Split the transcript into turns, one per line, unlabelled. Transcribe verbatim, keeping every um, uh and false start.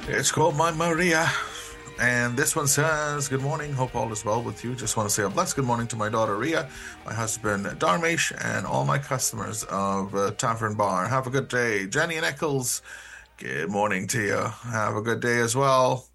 It's called My Maria. And this one says, Good morning. Hope all is well with you. Just want to say a blessed good morning to my daughter Ria, my husband Darmesh, and all my customers of uh, Tavern Bar. Have a good day. Jenny and Eccles, good morning to you. Have a good day as well.